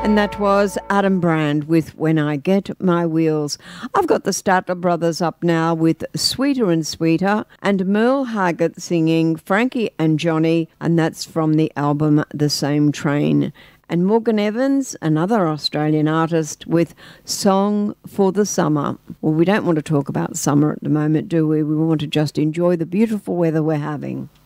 And that was Adam Brand with When I Get My Wheels. I've got the Statler Brothers up now with Sweeter and Sweeter, and Merle Haggard singing Frankie and Johnny, and that's from the album The Same Train. And Morgan Evans, another Australian artist, with Song for the Summer. Well, we don't want to talk about summer at the moment, do we? We want to just enjoy the beautiful weather we're having.